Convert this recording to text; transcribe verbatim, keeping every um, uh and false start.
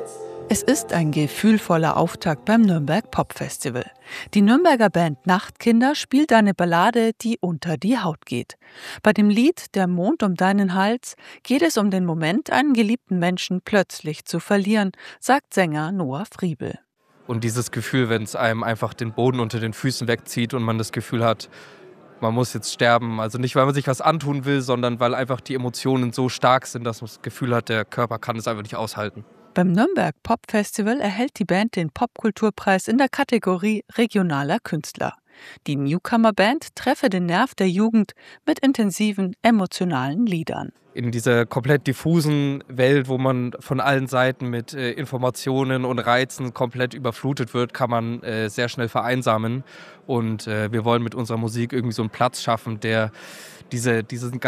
Es ist ein gefühlvoller Auftakt beim Nürnberg Pop Festival. Die Nürnberger Band Nachtkinder spielt eine Ballade, die unter die Haut geht. Bei dem Lied Der Mond um deinen Hals geht es um den Moment, einen geliebten Menschen plötzlich zu verlieren, sagt Sänger Noah Friebel. Und dieses Gefühl, wenn es einem einfach den Boden unter den Füßen wegzieht und man das Gefühl hat, man muss jetzt sterben. Also nicht, weil man sich was antun will, sondern weil einfach die Emotionen so stark sind, dass man das Gefühl hat, der Körper kann es einfach nicht aushalten. Beim Nürnberg Pop Festival erhält die Band den Popkulturpreis in der Kategorie Regionaler Künstler. Die Newcomer-Band treffe den Nerv der Jugend mit intensiven, emotionalen Liedern. In dieser komplett diffusen Welt, wo man von allen Seiten mit äh, Informationen und Reizen komplett überflutet wird, kann man äh, sehr schnell vereinsamen. Und äh, wir wollen mit unserer Musik irgendwie so einen Platz schaffen, der diese, diesen